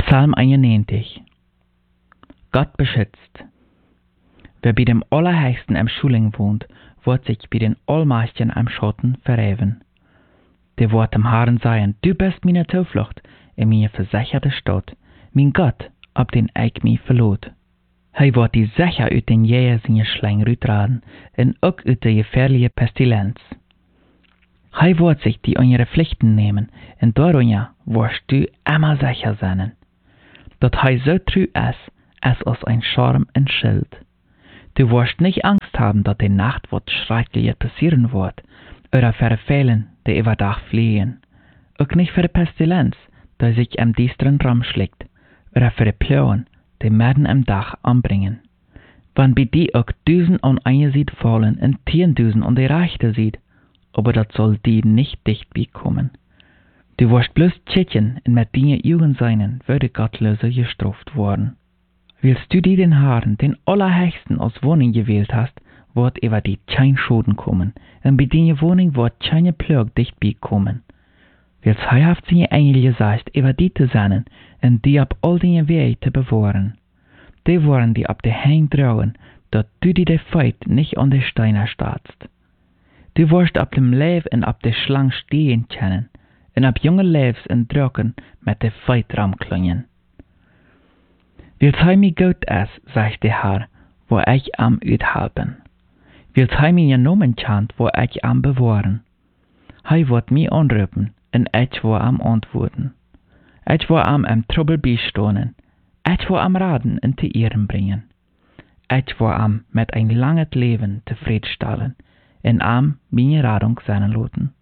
Psalm 91. Gott beschützt. Wer bei dem Allerheiligsten am Schuling wohnt, wird sich bei den Allmächtigen am Schotten verheven. Der wird dem Herrn sagen, du bist meine Zuflucht in meine versicherte Stadt, mein Gott, ob den ich mich verlot. Hij wird die sicher uit den Jäger seine Schlangen uitraden, en ook uit de gefährliche Pestilenz. Hij wird sich die an ihre Pflichten nehmen, en daarom wirst du immer sicher sein. Dat hij so treu ist, als ein Schirm und Schild. Du wirst nicht Angst haben, dass die Nacht wird schrecklich passieren wird, oder für die Fehlen, die über Tag fliehen. Auch nicht für die Pestilenz, die sich am düsteren Raum schlägt, oder für die Plauen, die mitten am Dach anbringen. Wenn bei die auch 1000 an eine Seite fallen und 10.000 an die rechte Seite, aber das soll die nicht dicht bekommen. Du wirst bloß tschitchen und mit deinen Augen sein, würde Gottlose gestraft worden. Willst du die den Herrn, den Allerheiligsten als Wohnung gewählt hast, wird über die kein Schaden kommen, und bei deiner Wohnung wird keine Plage dicht bekommen. Willst heihaft seine Engel gesagt, über die zu sein, und die ab all deine Wege zu bewahren. Die wollen die ab der Hang trauen, dass du die Feit nicht an die Steine starrst. Du wirst ab dem Leib und ab der Schlange stehen können, und ab junge Leibs und Drücken mit der Feit ramklingen. Willst hij mir gut ist, sagt der Herr, wo ich am uithelpen. Willst hij mir Namen kennt, wo ich am bewahren. Hij wird mir anrufen, und ich will am antworten. Ich will am Trouble beistonen. Ich will am Raden in die Ehren bringen. Ich will am mit ein langes Leben zufriedenstellen, und am meine Radung sein lassen.